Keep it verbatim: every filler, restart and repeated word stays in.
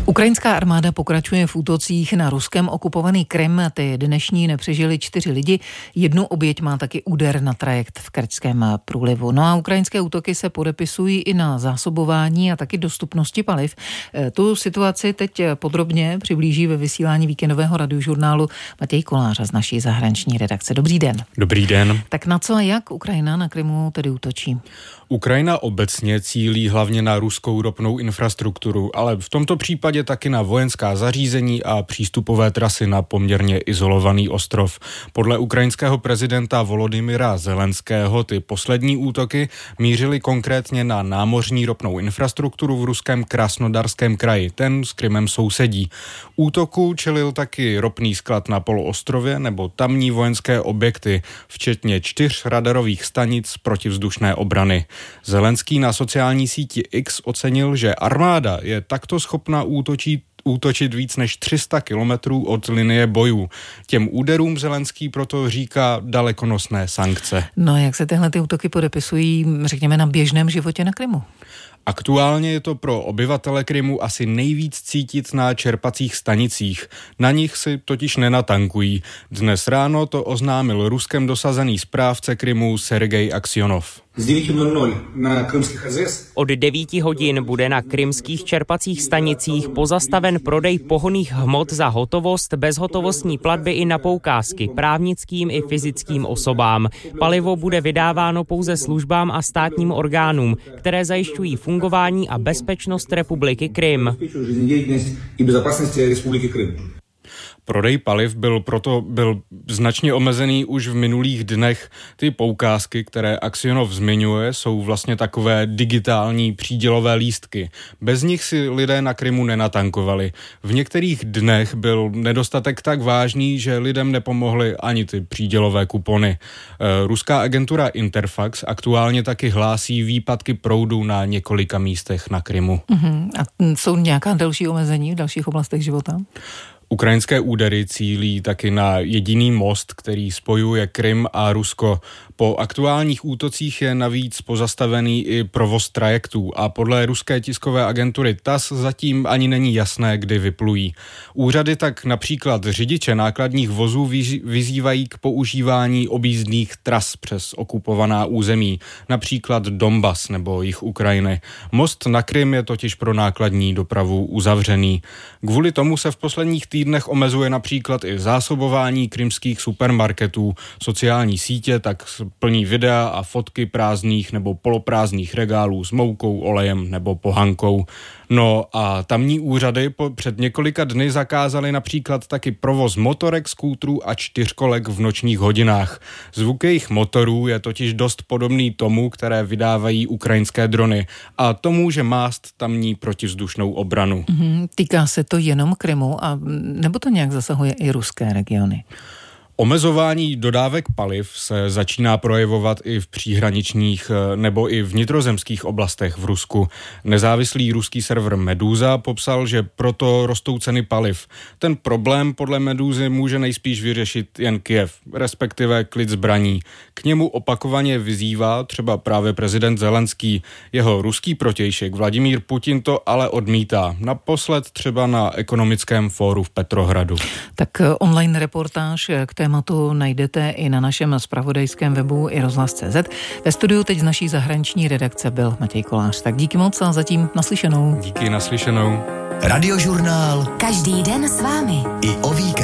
Ukrajinská armáda pokračuje v útocích na Ruskem okupovaný Krym. Ty dnešní nepřežili čtyři lidi. Jednu oběť má taky úder na trajekt v Kerčském průlivu. No a ukrajinské útoky se podepisují i na zásobování a taky dostupnosti paliv. Tu situaci teď podrobně přiblíží ve vysílání víkendového radiožurnálu Matěj Kolář z naší zahraniční redakce. Dobrý den. Dobrý den. Tak na co a jak Ukrajina na Krymu tedy útočí? Ukrajina obecně cílí hlavně na ruskou ropnou infrastrukturu, ale v tomto případě taky na vojenská zařízení a přístupové trasy na poměrně izolovaný ostrov. Podle ukrajinského prezidenta Volodymyra Zelenského ty poslední útoky mířily konkrétně na námořní ropnou infrastrukturu v ruském Krasnodarském kraji, ten s Krymem sousedí. Útoku čelil taky ropný sklad na poloostrově nebo tamní vojenské objekty, včetně čtyř radarových stanic protivzdušné obrany. Zelenský na sociální síti X ocenil, že armáda je takto schopna útočit útočit víc než tři sta kilometrů od linie bojů. Těm úderům Zelenský proto říká dalekonosné sankce. No jak se tyhle ty útoky podepisují, řekněme, na běžném životě na Krymu? Aktuálně je to pro obyvatele Krymu asi nejvíc cítit na čerpacích stanicích. Na nich si totiž nenatankují. Dnes ráno to oznámil Ruskem dosazený správce Krymu Sergej Aksionov. Od devíti hodin bude na krymských čerpacích stanicích pozastaven prodej pohonných hmot za hotovost, bezhotovostní platby i na poukázky právnickým i fyzickým osobám. Palivo bude vydáváno pouze službám a státním orgánům, které zajišťují fungování a bezpečnost republiky Krym. Prodej paliv byl proto byl značně omezený už v minulých dnech. Ty poukázky, které Aksionov zmiňuje, jsou vlastně takové digitální přídělové lístky. Bez nich si lidé na Krymu nenatankovali. V některých dnech byl nedostatek tak vážný, že lidem nepomohly ani ty přídělové kupony. Ruská agentura Interfax aktuálně taky hlásí výpadky proudu na několika místech na Krymu. Uh-huh. A jsou nějaká další omezení v dalších oblastech života? Ukrajinské údery cílí taky na jediný most, který spojuje Krym a Rusko. Po aktuálních útocích je navíc pozastavený i provoz trajektů a podle ruské tiskové agentury T A S zatím ani není jasné, kdy vyplují. Úřady tak například řidiče nákladních vozů vyzývají k používání objízdných tras přes okupovaná území, například Donbas nebo jih Ukrajiny. Most na Krym je totiž pro nákladní dopravu uzavřený. Kvůli tomu se v posledních týdnech omezuje například i zásobování krymských supermarketů. Sociální sítě tak plní videa a fotky prázdných nebo poloprázdných regálů s moukou, olejem nebo pohankou. No a tamní úřady po, před několika dny zakázaly například taky provoz motorek, skútrů a čtyřkolek v nočních hodinách. Zvuk jejich motorů je totiž dost podobný tomu, které vydávají ukrajinské drony a to může mást tamní protivzdušnou obranu. Mm, týká se to jenom Krymu a nebo to nějak zasahuje i ruské regiony? Omezování dodávek paliv se začíná projevovat i v příhraničních nebo i vnitrozemských oblastech v Rusku. Nezávislý ruský server Meduza popsal, že proto rostou ceny paliv. Ten problém podle Meduzy může nejspíš vyřešit jen Kyjev, respektive klid zbraní. K němu opakovaně vyzývá třeba právě prezident Zelenský. Jeho ruský protějšek Vladimír Putin to ale odmítá. Naposled třeba na ekonomickém fóru v Petrohradu. Tak online reportáž k tématu najdete i na našem zpravodajském webu i rozhlas tečka cé zet. Ve studiu teď z naší zahraniční redakce byl Matěj Kolář. Tak díky moc a zatím naslyšenou. Díky, naslyšenou. Radiožurnál. Každý den s vámi. I o víkendu.